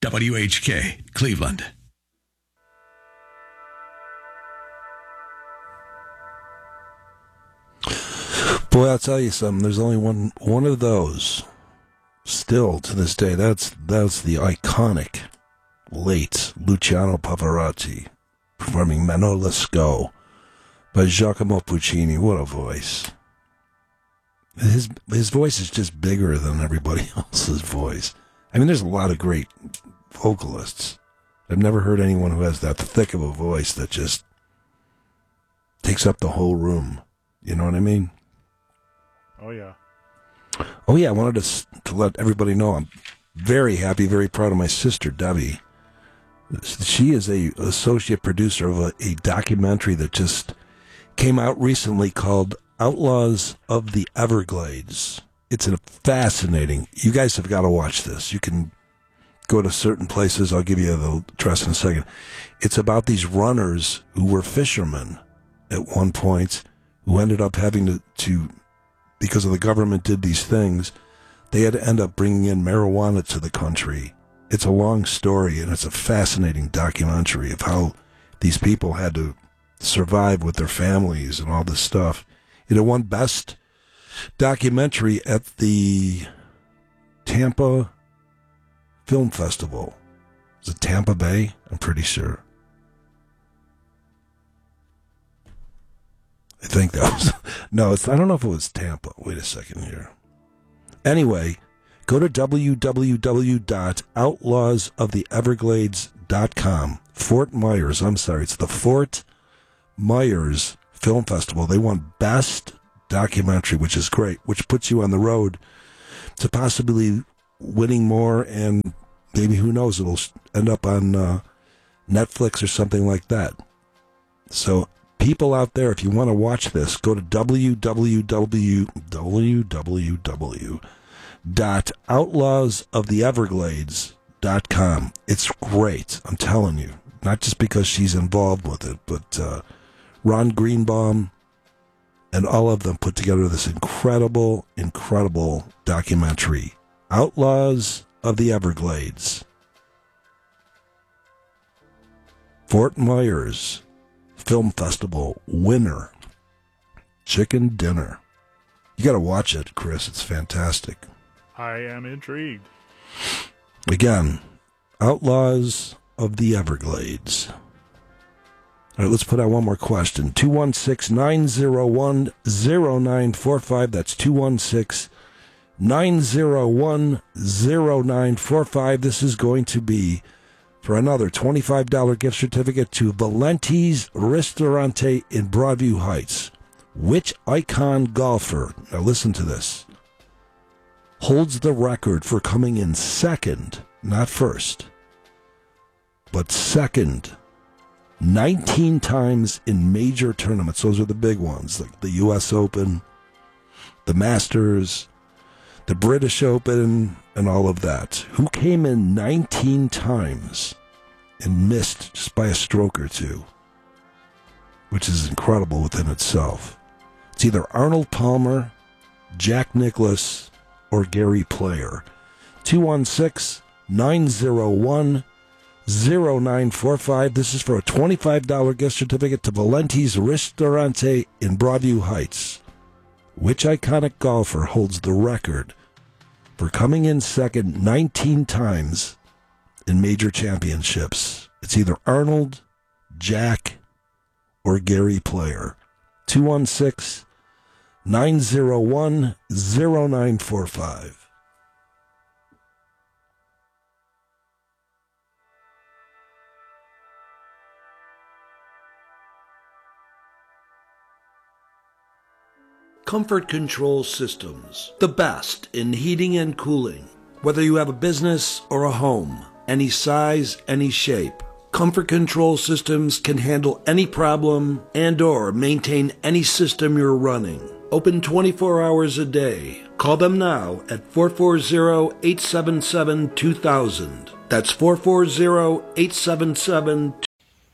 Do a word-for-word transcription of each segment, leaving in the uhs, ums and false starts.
W H K, Cleveland. Boy, I'll tell you something. There's only one one of those still to this day. That's that's the iconic late Luciano Pavarotti performing Mano Lescaut by Giacomo Puccini. What a voice. His his voice is just bigger than everybody else's voice. I mean, there's a lot of great vocalists. I've never heard anyone who has that thick of a voice that just takes up the whole room. You know what I mean? Oh, yeah. Oh, yeah, I wanted to, to let everybody know I'm very happy, very proud of my sister, Debbie. She is a associate producer of a, a documentary that just came out recently called Outlaws of the Everglades. It's a fascinating. You guys have got to watch this. You can go to certain places. I'll give you the address in a second. It's about these runners who were fishermen at one point who ended up having to, to because of the government did these things, they had to end up bringing in marijuana to the country. It's a long story, and it's a fascinating documentary of how these people had to survive with their families and all this stuff. It won Best Documentary at the Tampa Film Festival. Is it Tampa Bay? I'm pretty sure. I think that was... No, it's, I don't know if it was Tampa. Wait a second here. Anyway, go to w w w dot outlaws of the everglades dot com. Fort Myers, I'm sorry, it's the Fort Myers Film Festival. They won Best Documentary, which is great, which puts you on the road to possibly winning more, and maybe, who knows, it'll end up on uh, Netflix or something like that. So, people out there, if you want to watch this, go to w w w dot outlaws of the everglades dot com. It's great, I'm telling you. Not just because she's involved with it, but uh, Ron Greenbaum and all of them put together this incredible, incredible documentary. Outlaws of the Everglades. Fort Myers Film Festival winner. Chicken Dinner. You got to watch it, Chris. It's fantastic. I am intrigued. Again, Outlaws of the Everglades. All right, let's put out one more question. two one six, nine zero one, zero nine four five. That's two one six, nine zero one, zero nine four five. This is going to be for another twenty-five dollars gift certificate to Valenti's Ristorante in Broadview Heights. Which icon golfer, now listen to this, holds the record for coming in second, not first, but second, nineteen times in major tournaments? Those are the big ones, like the U S Open, the Masters, the British Open, and all of that. Who came in nineteen times and missed just by a stroke or two, which is incredible within itself. It's either Arnold Palmer, Jack Nicklaus, or Gary Player. two one six, nine zero one, zero nine four five. This is for a twenty-five dollars gift certificate to Valenti's Ristorante in Broadview Heights. Which iconic golfer holds the record for coming in second nineteen times in major championships? It's either Arnold, Jack, or Gary Player. two one six, nine zero one, zero nine four five. Comfort Control Systems, the best in heating and cooling. Whether you have a business or a home, any size, any shape, Comfort Control Systems can handle any problem and or maintain any system you're running. Open twenty-four hours a day. Call them now at four four zero, eight seven seven, two thousand. That's four four zero, eight seven seven, two thousand.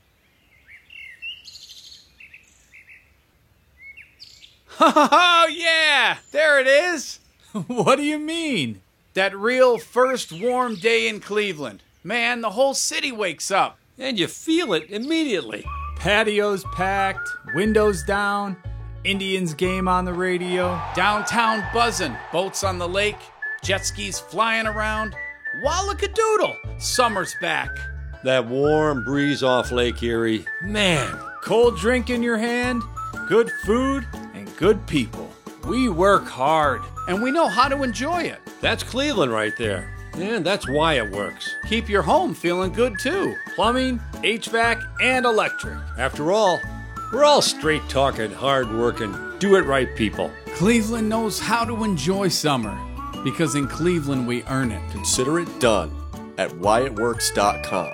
Oh, yeah! There it is! What do you mean? That real first warm day in Cleveland. man, the whole city wakes up. And you feel it immediately. Patios packed, windows down, Indians game on the radio. Downtown buzzing, boats on the lake, jet skis flying around. Wallakadoodle, summer's back. That warm breeze off Lake Erie. Man, Cold drink in your hand, good food, and good people. We work hard. And we know how to enjoy it. that's Cleveland right there. And that's why it works. Keep your home feeling good, too. Plumbing, H V A C, and electric. After all, we're all straight-talking, hard-working, do-it-right people. Cleveland knows how to enjoy summer, because in Cleveland we earn it. Consider it done at why it works dot com.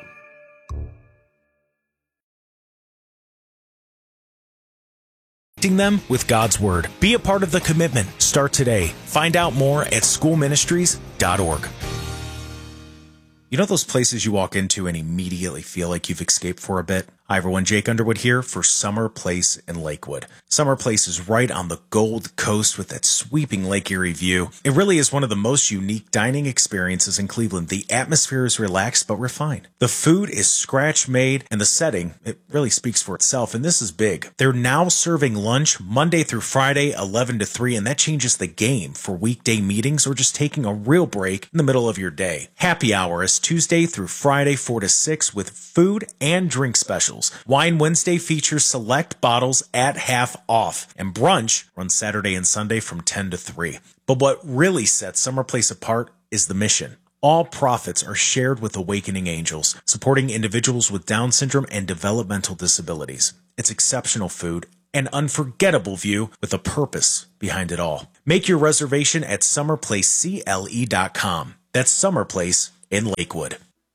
Them with God's Word. Be a part of the commitment. Start today. Find out more at school ministries dot org. You know those places you walk into and immediately feel like you've escaped for a bit? Hi everyone, Jake Underwood here for Summer Place in Lakewood. Summer Place is right on the Gold Coast with that sweeping Lake Erie view. It really is one of the most unique dining experiences in Cleveland. The atmosphere is relaxed but refined. The food is scratch-made, and the setting, it really speaks for itself, and this is big. They're now serving lunch Monday through Friday, eleven to three, and that changes the game for weekday meetings or just taking a real break in the middle of your day. Happy hour is Tuesday through Friday, four to six, with food and drink specials. Wine Wednesday features select bottles at half off, and brunch runs Saturday and Sunday from ten to three. But what really sets Summer Place apart is the mission. All profits are shared with Awakening Angels, supporting individuals with Down syndrome and developmental disabilities. It's exceptional food, an unforgettable view with a purpose behind it all. Make your reservation at summer place C L E dot com. That's Summer Place in Lakewood.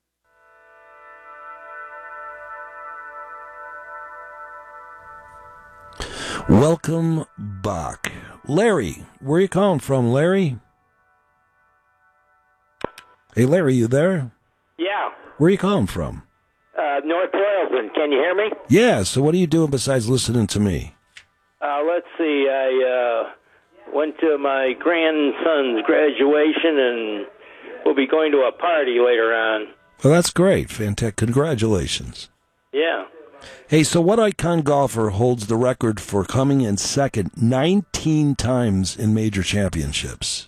Welcome back. Larry, where are you calling from, Larry? Hey, Larry, you there? Yeah, Where are you calling from? uh, North Royalton. Can you hear me? Yeah, so what are you doing besides listening to me? Uh, let's see. I uh, went to my grandson's graduation, and we'll be going to a party later on. Well, that's great. Fantastic. Congratulations. Yeah. Hey, so what icon golfer holds the record for coming in second nineteen times in major championships?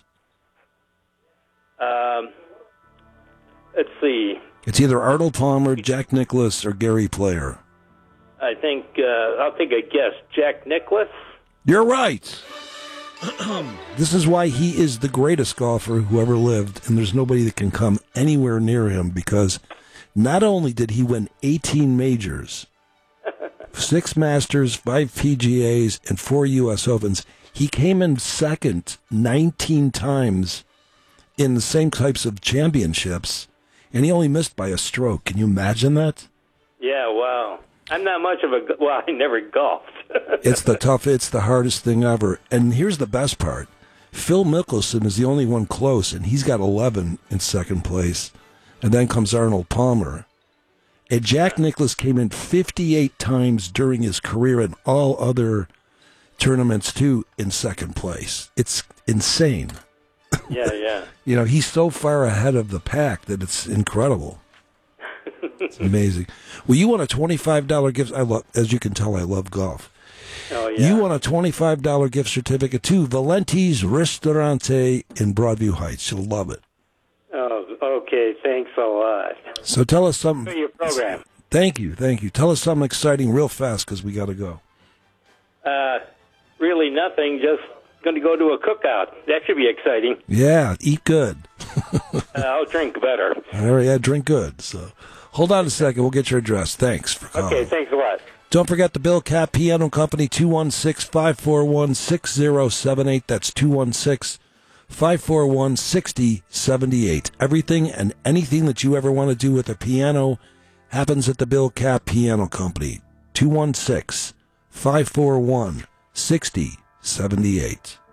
Um, let's see. It's either Arnold Palmer, Jack Nicklaus, or Gary Player. I think uh, I'll take a guess. Jack Nicklaus. You're right. This is why he is the greatest golfer who ever lived, and there's nobody that can come anywhere near him, because not only did he win eighteen majors, six Masters, five P G As, and four U S Opens, he came in second nineteen times in the same types of championships, and he only missed by a stroke. Can you imagine that? Yeah. Wow. I'm not much of a go- well. I never golfed. It's the tough, it's the hardest thing ever. And here's the best part. Phil Mickelson is the only one close, and he's got eleven in second place. And then comes Arnold Palmer. And Jack Nicklaus came in fifty-eight times during his career and all other tournaments, too, in second place. It's insane. Yeah. Yeah. You know, he's so far ahead of the pack that it's incredible. It's amazing. Well, you want a twenty-five dollars gift. I love, as you can tell, I love golf. Oh yeah. You want a twenty-five dollars gift certificate to Valenti's Ristorante in Broadview Heights. You'll love it. Oh. Okay. Thanks a lot So tell us something. for your program. Thank you, thank you. Tell us something exciting real fast, because we got to go. Uh, really nothing. Just going to go to a cookout. That should be exciting. Yeah, eat good. Uh, I'll drink better. All right, yeah, drink good. So hold on a second. We'll get your address. Thanks for calling. Okay. Thanks a lot. Don't forget the Bill Cap Piano Company, two one six, five four one, six zero seven eight. That's two one six, five four one, six zero seven eight. Everything and anything that you ever want to do with a piano happens at the Bill Cap Piano Company, two one six, five four one, six zero seven eight.